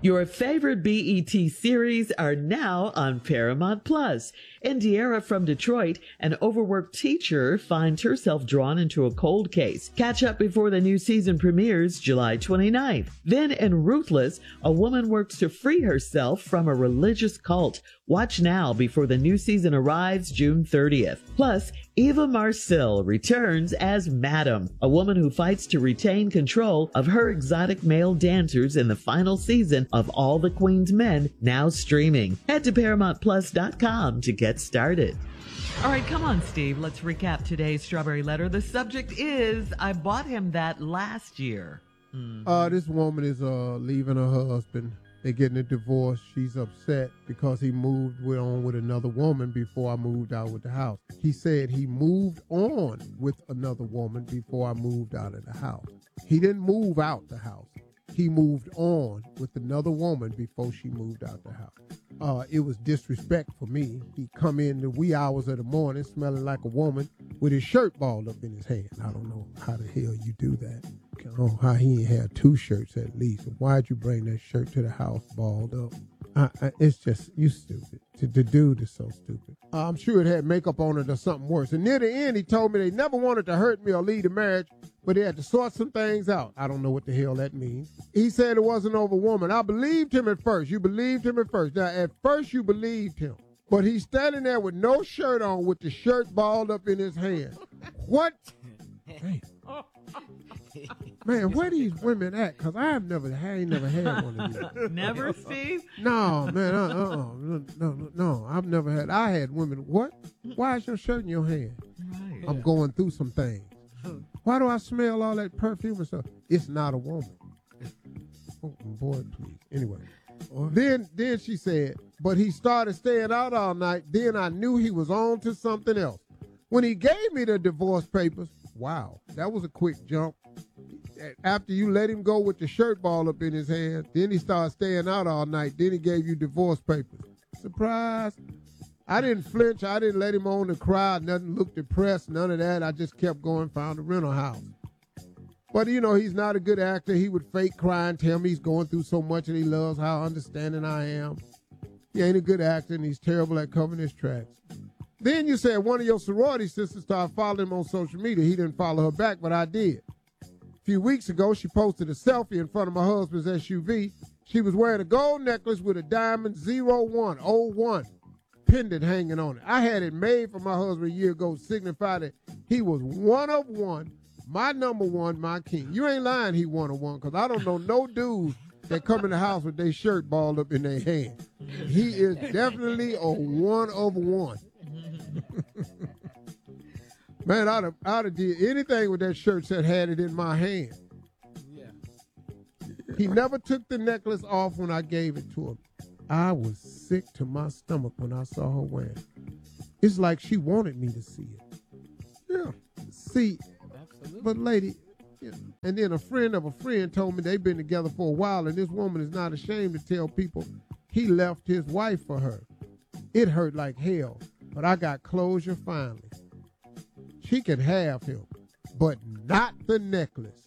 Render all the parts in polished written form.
Your favorite BET series are now on Paramount Plus. Indiera from Detroit, an overworked teacher, finds herself drawn into a cold case. Catch up before the new season premieres July 29th. Then in Ruthless, a woman works to free herself from a religious cult. Watch now before the new season arrives June 30th. Plus, Eva Marcille returns as Madam, a woman who fights to retain control of her exotic male dancers in the final season of All the Queen's Men, now streaming. Head to ParamountPlus.com to get started. All right, come on, Steve. Let's recap today's Strawberry Letter. The subject is, I bought him that last year. This woman is leaving her husband. They're getting a divorce. She's upset because he moved on with another woman before I moved out with the house. He said he moved on with another woman before I moved out of the house. He didn't move out the house. He moved on with another woman before she moved out the house. It was disrespect for me. He come in the wee hours of the morning smelling like a woman with his shirt balled up in his hand. I don't know how the hell you do that. I don't know how he ain't had two shirts at least. Why'd you bring that shirt to the house balled up? It's just, you stupid. The dude is so stupid. I'm sure it had makeup on it or something worse. And near the end, he told me they never wanted to hurt me or leave the marriage, but they had to sort some things out. I don't know what the hell that means. He said it wasn't over woman. I believed him at first. You believed him at first. Now, at first you believed him. But he's standing there with no shirt on with the shirt balled up in his hand. What? Man, where these women at? Because I ain't never had one of these. Never, Steve? No, man, no. I've never had. I had women. What? Why is your shirt in your hand? Right. I'm going through some things. Why do I smell all that perfume and stuff? It's not a woman. Oh, boy, please. Anyway. Then she said, but he started staying out all night. Then I knew he was on to something else. When he gave me the divorce papers, wow, that was a quick jump. After you let him go with the shirt ball up in his hand, then he started staying out all night. Then he gave you divorce papers. Surprise. I didn't flinch. I didn't let him on to cry. Nothing, look depressed, none of that. I just kept going, found a rental house. But, you know, he's not a good actor. He would fake cry and tell me he's going through so much and he loves how understanding I am. He ain't a good actor and he's terrible at covering his tracks. Then you said one of your sorority sisters started following him on social media. He didn't follow her back, but I did. A few weeks ago, she posted a selfie in front of my husband's SUV. She was wearing a gold necklace with a diamond 01 pendant hanging on it. I had it made for my husband a year ago to signify that he was one of one, my number one, my king. You ain't lying he one of one, because I don't know no dudes that come in the house with their shirt balled up in their hand. He is definitely a one of one. Man, I'd have did anything with that shirt that had it in my hand. Yeah. He never took the necklace off when I gave it to him. I was sick to my stomach when I saw her wearing it. It's like she wanted me to see it. Yeah. See, absolutely. But lady, yeah. And then a friend of a friend told me they've been together for a while, and this woman is not ashamed to tell people he left his wife for her. It hurt like hell, but I got closure finally. She can have him, but not the necklace.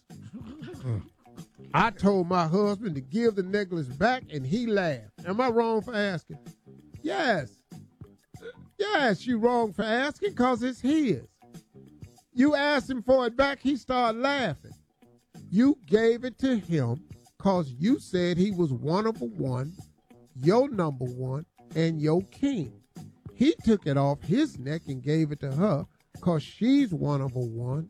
I told my husband to give the necklace back, and he laughed. Am I wrong for asking? Yes. Yes, you wrong for asking, because it's his. You asked him for it back, he started laughing. You gave it to him because you said he was one of a one, your number one, and your king. He took it off his neck and gave it to her because she's one of a one,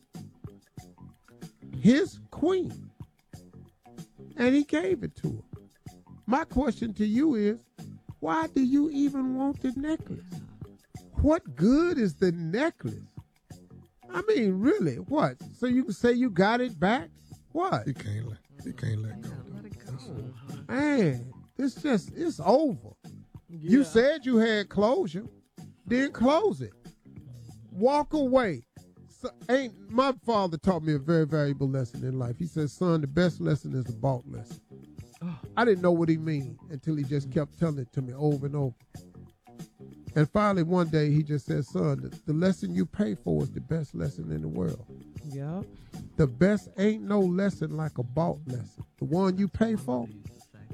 his queen. And he gave it to her. My question to you is, why do you even want the necklace? What good is the necklace? I mean, really, what? So you can say you got it back? What? You can't let go. Let it go. Man, it's over. Yeah. You said you had closure, then close it. Walk away. So, my father taught me a very valuable lesson in life. He said, son, the best lesson is the bought lesson. I didn't know what he mean until he just kept telling it to me over and over. And finally, one day, he just said, son, the lesson you pay for is the best lesson in the world. Yep. The best ain't no lesson like a bought lesson. The one you pay for,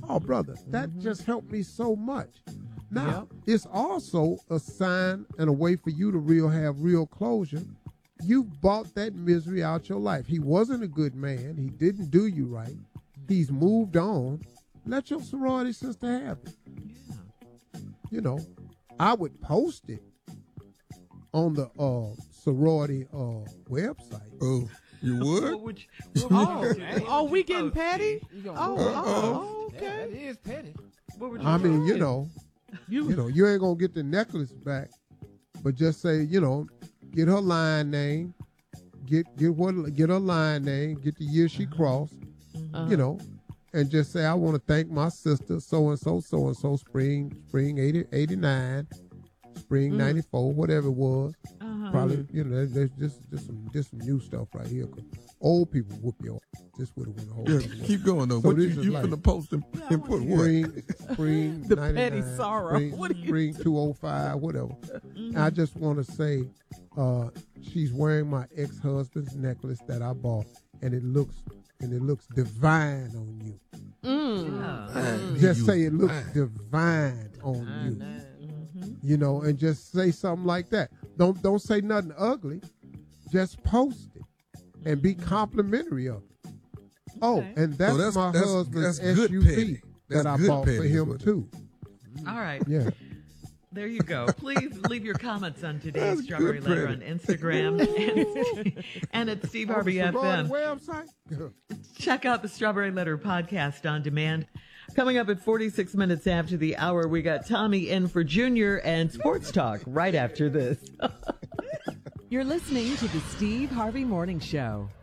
Oh, brother, that just helped me so much. Now, it's also a sign and a way for you to have real closure. You've bought that misery out your life. He wasn't a good man. He didn't do you right. He's moved on. Let your sorority sister have it. Yeah. You know, I would post it on the sorority website. Oh, you would? We getting petty? Okay. That is petty. I mean, you know, you ain't gonna get the necklace back, but just say, get her line name, get her line name, get the year she crossed, and just say, I want to thank my sister so and so, spring 89, spring 94, whatever it was. Probably, there's just some new stuff right here. 'Cause old people whoop your ass. This would have went a whole Yeah, keep going though. So What this you is like finna post and put what? Spring The 99, petty sorrow. What are you spring 205, whatever. I just want to say, she's wearing my ex-husband's necklace that I bought, and it looks divine on you. Just say it looks divine on you. And just say something like that. Don't say nothing ugly. Just post it and be complimentary of it. Oh, and that's my husband's SUV that I bought for him too. All right. Yeah. There you go. Please leave your comments on today's Strawberry Letter on Instagram and at Steve Harvey FM. Website. Check out the Strawberry Letter podcast on demand. Coming up at 46 minutes after the hour, we got Tommy in for Junior and Sports Talk right after this. You're listening to the Steve Harvey Morning Show.